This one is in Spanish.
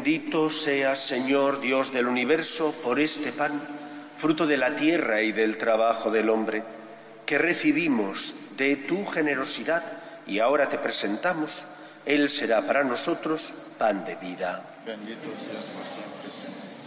Bendito seas, Señor, Dios del universo, por este pan, fruto de la tierra y del trabajo del hombre, que recibimos de tu generosidad y ahora te presentamos. Él será para nosotros pan de vida. Bendito seas por siempre, Señor.